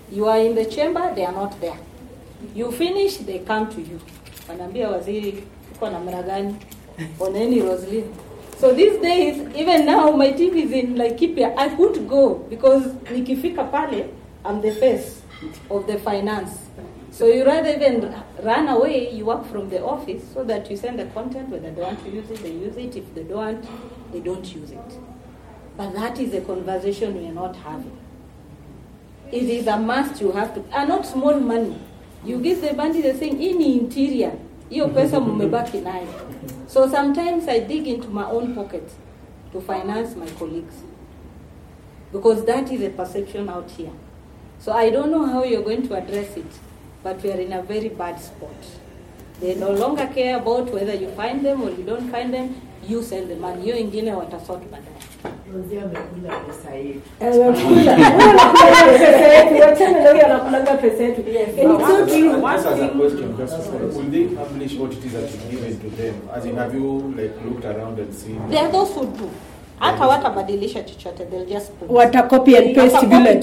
You are in the chamber, they are not there. You finish, they come to you. Wanambia waziri, uko namna gani? Oneni Roslyn. So these days, even now, my team is in Laikipia. I couldn't go because nikifika pale, I'm the face of the finance. So you rather even run away, you work from the office so that you send the content. Whether they want to use it, they use it. If they don't, they don't use it. But that is a conversation we are not having. It is a must you have to, and not small money. You give the bandit the thing in the interior. Hiyo pesa mumebaki nayo. So sometimes I dig into my own pocket to finance my colleagues. Because that is a perception out here. So I don't know how you're going to address it, but we are in a very bad spot. They no longer care about whether you find them or you don't find them. You send the money. Hiyo ingine watasort baadaye. Rozia amekula pesa yetu. Will they publish what it is that you given to them? As in, have you looked around and seen? There are those who do. Hata watabadilisha chochote, they'll just put. Watacopy and paste vile.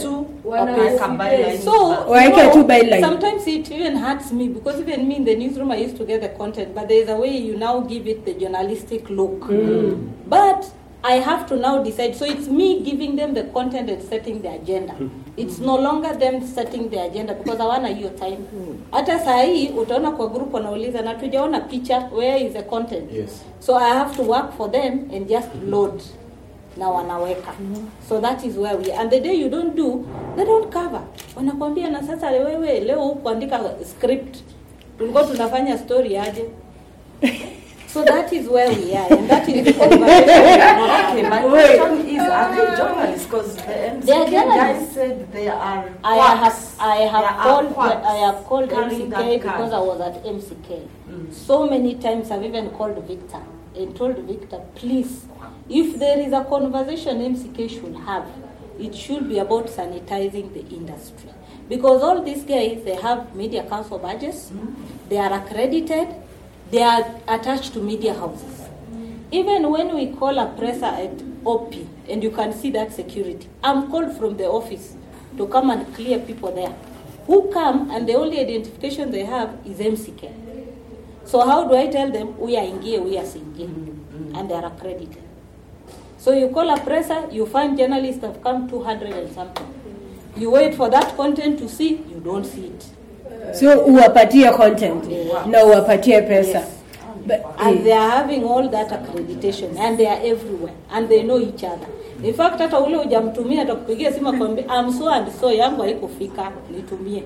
So sometimes it even hurts me because even me in the newsroom I used to get the content, but there is a way you now give it the journalistic look. But I have to now decide. So it's me giving them the content and setting the agenda. It's no longer them setting the agenda because hawana hiyo time. Hata saa hii utaona kwa group wanauliza na tujaona picha, where is the content? Yes. So I have to work for them and just load na wanaweka. So that is where we, and the day you don't do, they don't cover. Wanakwambia na sasa wewe leo kuandika script. Tulikuwa tunafanya story aje. So that is where we are, and that is the conversation. My question is, are they journalists? Because the MCK guys said they are quacks. I have called MCK because I was at MCK. So many times I've even called Victor and told Victor, please, if there is a conversation MCK should have, it should be about sanitizing the industry. Because all these guys, they have media council badges, they are accredited, they are attached to media houses. Even when we call a presser at OP, and you can see that security, I'm called from the office to come and clear people there. Who come, and the only identification they have is MCK. So how do I tell them, we are ingie, we are singie, and they are accredited. So you call a presser, you find journalists have come 200 and something. You wait for that content to see, you don't see it. So uwapatie content na uwapatie pesa. Yes. And they are having all that accreditation and they are everywhere and they know each other. In fact, hata ule hujamtumia atakupigia simu akwambia I'm so and so yangu haikufika nitumie.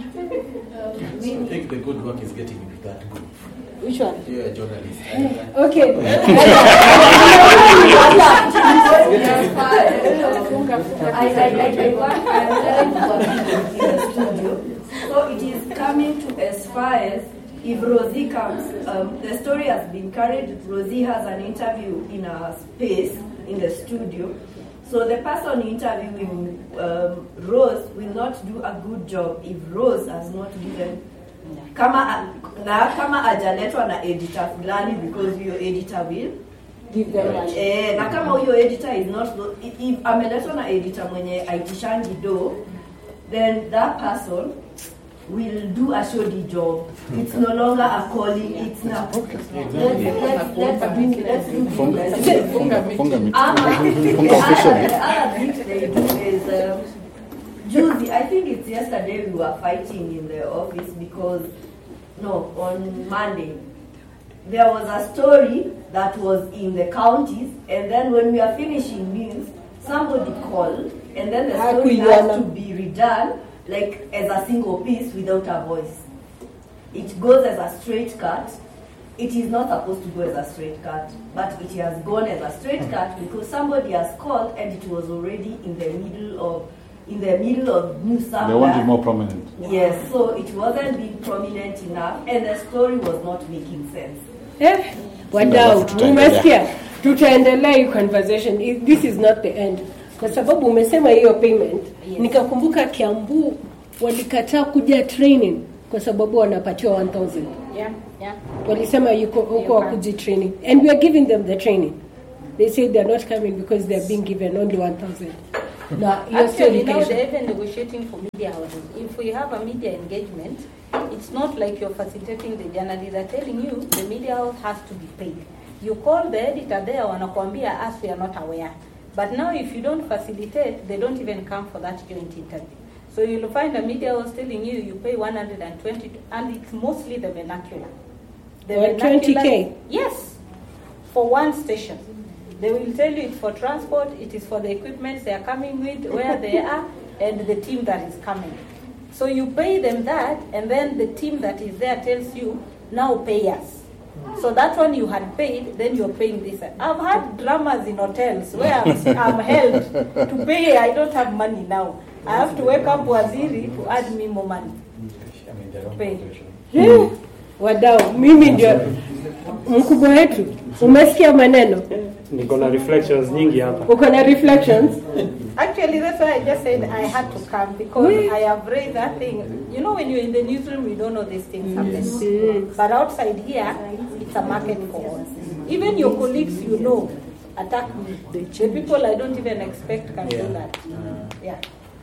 I think the good work is getting into that group. Which one? You're a journalist. Okay. So it is coming to as far as if Rosie comes, the story has been carried. Rosie has an interview in a space in the studio. So the person interviewing Rose will not do a good job if Rose has not given kama ajaletwa na editor fulani, because your editor will give them money. Na kama huyo editor is not, if ameletwa na editor mwenye aitishangi do, then that person will do a shoddy job. It's no longer a calling. It's now. Let's do the other thing they do is Judy, I think it's yesterday we were fighting in the office because on Monday there was a story that was in the counties, and then when we are finishing news, somebody called, and then the story has to be redone like as a single piece without a voice. It goes as a straight cut. It is not supposed to go as a straight cut, but it has gone as a straight cut because somebody has called and it was already in the middle of news somewhere. They want it more prominent. Yes, so it wasn't being prominent enough and the story was not making sense. Wadau, umesikia? Tutaendelea hii conversation. This is not the end. Kwa sababu umesema hiyo payment, nikakumbuka Kiambu walikataa kuja training kwa sababu wanapatiwa 1,000. Yeah. Walisema huko wakuji training, and we are giving them the training. They say they are not coming because they are being given only 1,000. No, you're still Actually, now education. they're even negotiating for media houses. If we have a media engagement, it's not like you're facilitating the journalist. They're telling you the media house has to be paid. You call the editor there, wanakuambia us, we are not aware. But now if you don't facilitate, they don't even come for that joint interview. So you'll find a media house telling you pay 120, and it's mostly the vernacular. The 120K? Yes, for one station. They will tell you it's for transport, it is for the equipment they are coming with, where they are, and the team that is coming. So you pay them that, and then the team that is there tells you, now pay us. So that one you had paid, then you're paying this. I've had dramas in hotels where I'm held to pay. I don't have money now. I have to wake up Waziri to add me more money. To pay. Wadau, mimi ndio mkubwa wetu. Umesikia maneno? Niko na reflections nyingi hapa. Uko na reflections? Actually, that's why I just said I had to come, because I have raised that thing. You know, when you're in the newsroom, you don't know these things happen. But outside here, it's a market for all. Even your colleagues, you know, attack me. The people I don't even expect can do that. Yeah.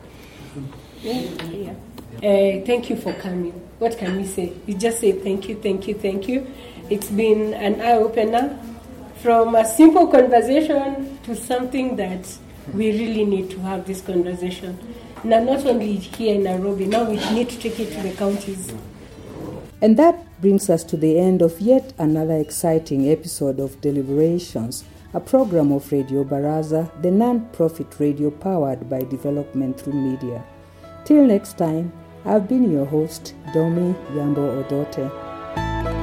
Thank you for coming. What can we say? You just say thank you, thank you, thank you. It's been an eye-opener, from a simple conversation to something that we really need to have this conversation. Now, not only here in Nairobi, now we need to take it to the counties. And that brings us to the end of yet another exciting episode of Deliberations, a program of Radio Baraza, the non-profit radio powered by development through media. Till next time, I've been your host, Domi Yambo Odote.